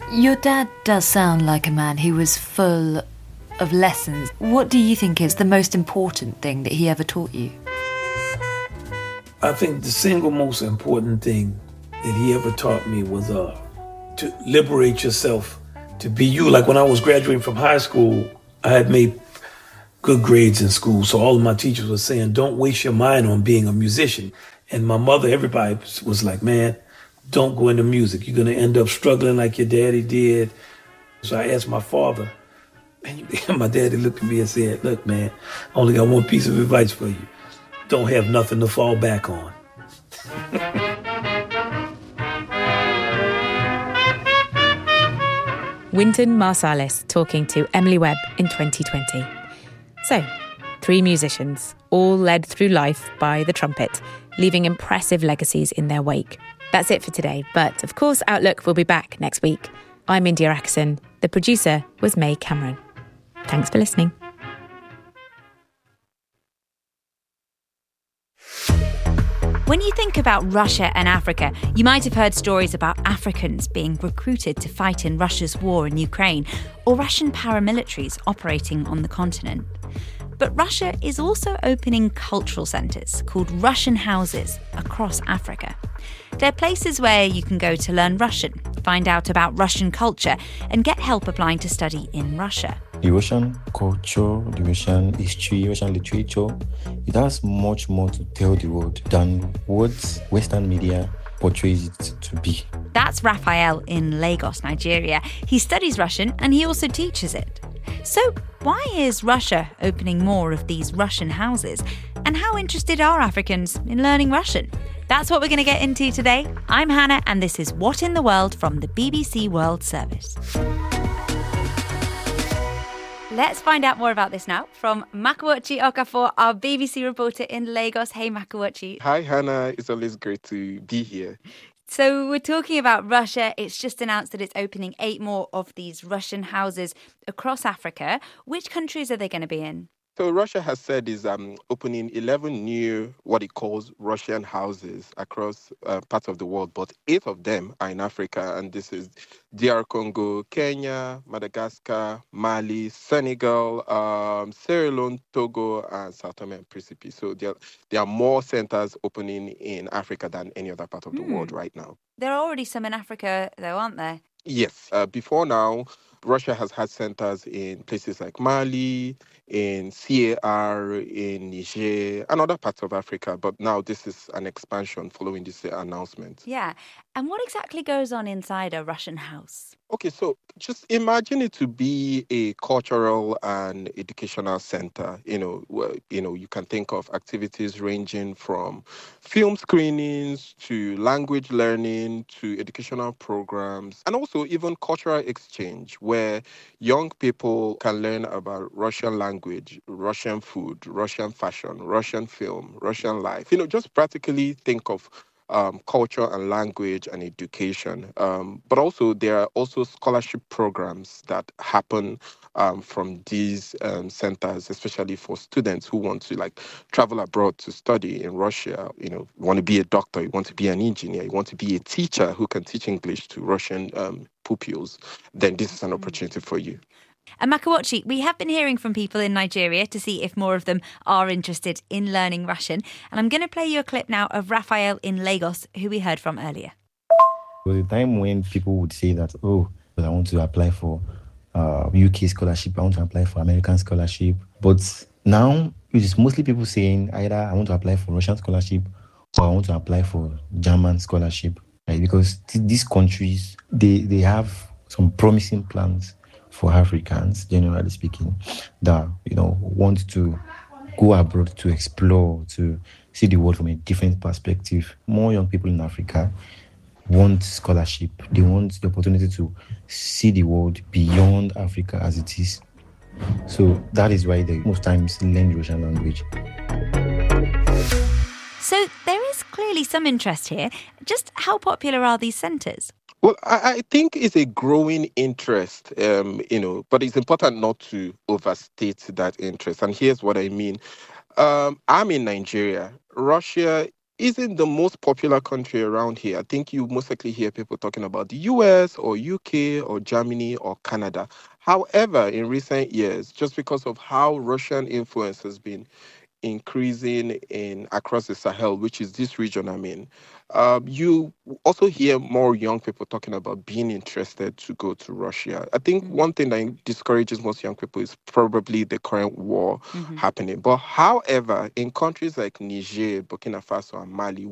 Your dad does sound like a man who was full of lessons. What do you think is the most important thing that he ever taught you? I think the single most important thing that he ever taught me was to liberate yourself, to be you. Like when I was graduating from high school, I had made good grades in school. So all of my teachers were saying, don't waste your mind on being a musician. And my mother, everybody was like, man, don't go into music. You're going to end up struggling like your daddy did. So I asked my father, and my daddy looked at me and said, look, man, I only got one piece of advice for you. Don't have nothing to fall back on. Wynton Marsalis talking to Emily Webb in 2020. So, 3 musicians, all led through life by the trumpet, leaving impressive legacies in their wake. That's it for today, but of course Outlook will be back next week. I'm India Ackerson. The producer was May Cameron. Thanks for listening. When you think about Russia and Africa, you might have heard stories about Africans being recruited to fight in Russia's war in Ukraine, or Russian paramilitaries operating on the continent. But Russia is also opening cultural centres called Russian houses across Africa. They're places where you can go to learn Russian, find out about Russian culture, and get help applying to study in Russia. The Russian culture, the Russian history, Russian literature, it has much more to tell the world than what Western media portrays it to be. That's Raphael in Lagos, Nigeria. He studies Russian and he also teaches it. So why is Russia opening more of these Russian houses? And how interested are Africans in learning Russian? That's what we're going to get into today. I'm Hannah and this is What in the World from the BBC World Service. Let's find out more about this now from Makuochi Okafor, our BBC reporter in Lagos. Hey, Makuochi. Hi, Hannah. It's always great to be here. So we're talking about Russia. It's just announced that it's opening 8 more of these Russian houses across Africa. Which countries are they going to be in? So Russia has said is opening 11 new, what it calls Russian houses across parts of the world, but 8 of them are in Africa, and this is DR Congo, Kenya, Madagascar, Mali, Senegal, Sierra Leone, Togo, and Sao Tome and Principe. So there are more centers opening in Africa than any other part of the world right now. There are already some in Africa, though, aren't there? Yes. Before now, Russia has had centers in places like Mali, in CAR, in Niger, and other parts of Africa. But now this is an expansion following this announcement. Yeah. And what exactly goes on inside a Russian house? Okay, so just imagine it to be a cultural and educational center. You can think of activities ranging from film screenings to language learning to educational programs, and also even cultural exchange, where young people can learn about Russian language, Russian food, Russian fashion, Russian film, Russian life. Just practically think of culture and language and education. But also there are also scholarship programs that happen from these centers, especially for students who want to travel abroad to study in Russia. You want to be a doctor, you want to be an engineer, you want to be a teacher who can teach English to Russian pupils, then this is an opportunity for you. And Makuochi, we have been hearing from people in Nigeria to see if more of them are interested in learning Russian. And I'm going to play you a clip now of Raphael in Lagos, who we heard from earlier. There was a time when people would say that, I want to apply for UK scholarship, I want to apply for American scholarship. But now it is mostly people saying either I want to apply for Russian scholarship or I want to apply for German scholarship. Right? Because these countries, they have some promising plans for Africans, generally speaking, that, want to go abroad to explore, to see the world from a different perspective. More young people in Africa want scholarship. They want the opportunity to see the world beyond Africa as it is. So that is why they most times learn the Russian language. So there is clearly some interest here. Just how popular are these centres? Well, I think it's a growing interest, but it's important not to overstate that interest. And here's what I mean. I'm in Nigeria. Russia isn't the most popular country around here. I think you most likely hear people talking about the US or UK or Germany or Canada. However, in recent years, just because of how Russian influence has been increasing in across the Sahel, which is this region I'm in, you also hear more young people talking about being interested to go to Russia. I think one thing that discourages most young people is probably the current war happening. But however, in countries like Niger, Burkina Faso, and Mali,